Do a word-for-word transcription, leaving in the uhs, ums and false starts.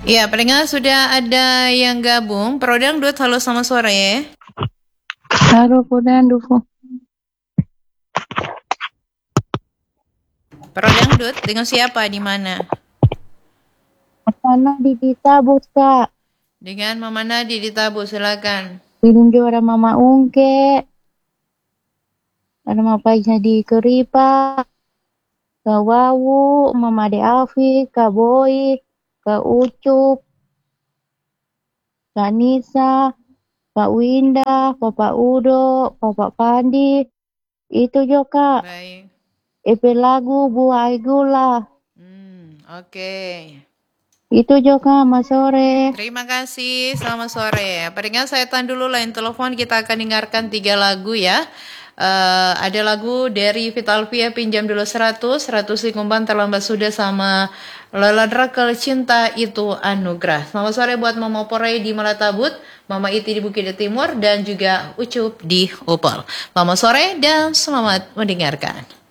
Iya, paling nggak sudah ada yang gabung. Prodangdut, halo selamat sore. Halo, Prodangdut. Prodangdut, dengan siapa di mana? Mana di Ditabus, Kak? Dengan Mama Nadi di Tabu, silakan. Film juara Mama Ungke. Ada Mama Paisnya di Keripa. Kak Wawu, Mama De Afi, Kak Boy, Kak Ucup, Kak Nisa, Kak Winda, Bapak Udo, Bapak Pandi. Itu jo, Kak. Baik. E P lagu Buah Gula. Hmm, oke. Itu jo, Kak, Mas sore. Terima kasih, selamat sore. Palingan saya tahan dulu lain telepon, kita akan dengarkan tiga lagu ya. Eh, ada lagu dari Vitalvia, pinjam dulu seratus, seratus kumpan terlambat sudah, sama Lola Drakel, cinta itu anugerah. Selamat sore buat Mama Porei di Malatabut, Mama Iti di Bukit Timur, dan juga Ucup di Opal. Selamat sore dan selamat mendengarkan.